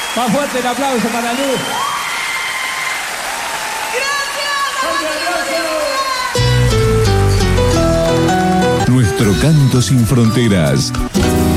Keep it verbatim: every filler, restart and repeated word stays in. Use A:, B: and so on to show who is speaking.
A: Más fuerte el aplauso para Lu.
B: Nuestro canto sin fronteras.